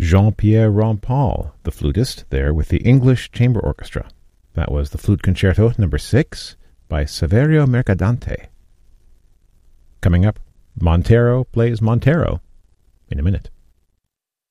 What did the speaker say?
Jean-Pierre Rampal, the flutist, there with the English Chamber Orchestra. That was the Flute Concerto No. 6 by Saverio Mercadante. Coming up, Montero plays Montero in a minute.